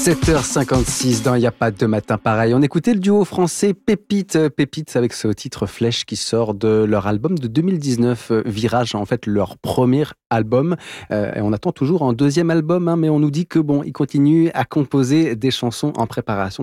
7h56 dans Y a pas de matin pareil. On écoutait le duo français Pépite avec ce titre Flèche qui sort de leur album de 2019, Virage, en fait leur premier album. Et on attend toujours un deuxième album, mais on nous dit que bon, ils continuent à composer des chansons en préparation.